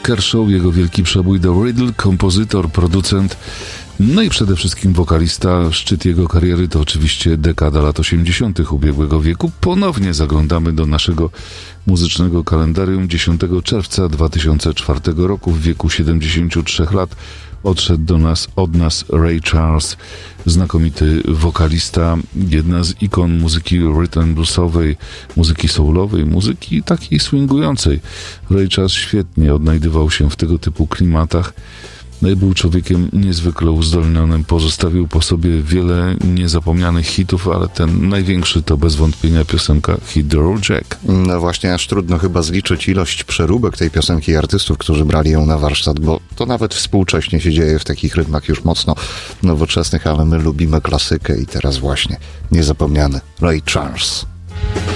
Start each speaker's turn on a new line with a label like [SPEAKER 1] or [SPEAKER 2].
[SPEAKER 1] Kershaw, jego wielki przebój The Riddle, kompozytor, producent, no i przede wszystkim wokalista. Szczyt jego kariery to oczywiście dekada lat 80. ubiegłego wieku. Ponownie zaglądamy do naszego muzycznego kalendarium. 10 czerwca 2004 roku w wieku 73 lat odszedł od nas Ray Charles, znakomity wokalista, jedna z ikon muzyki rhythm bluesowej, muzyki soulowej, muzyki takiej swingującej. Ray Charles świetnie odnajdywał się w tego typu klimatach. Był człowiekiem niezwykle uzdolnionym, pozostawił po sobie wiele niezapomnianych hitów, ale ten największy to bez wątpienia piosenka Hit the Road Jack.
[SPEAKER 2] No właśnie, aż trudno chyba zliczyć ilość przeróbek tej piosenki i artystów, którzy brali ją na warsztat, bo to nawet współcześnie się dzieje w takich rytmach już mocno nowoczesnych, ale my lubimy klasykę i teraz właśnie niezapomniany Ray Charles.